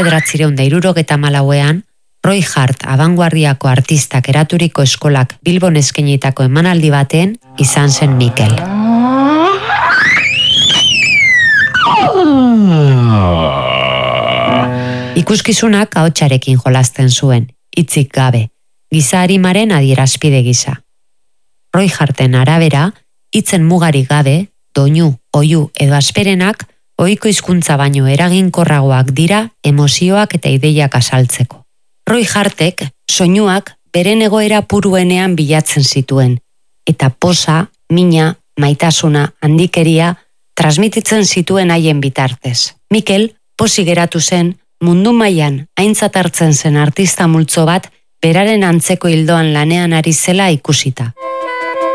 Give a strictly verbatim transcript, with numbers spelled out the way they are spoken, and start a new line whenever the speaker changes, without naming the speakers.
bederatzireun da hirurogeta hamalauean, Roy Hart abanguardiako artistak eraturiko eskolak Bilbon eskainitako emanaldi baten izan zen Mikel. Ikuskizunak ahotsarekin jolasten zuen, hitzik gabe, giza arimaren adierazpide gisa. Roy Harten arabera, hitzen mugarik gabe, doinu, oihu edo asperenak ohiko hizkuntza baino eraginkorragoak dira emozioak eta ideiak azaltzeko. Roy Hartek soinuak beren egoera puruenean bilatzen zituen, eta posa, mina, maitasuna, handikeria transmititzen zituen haien bitartez. Mikel posi geratu zen mundu mailan aintzat hartzen zen artista multzo bat beraren antzeko hildoan lanean ari zela ikusita.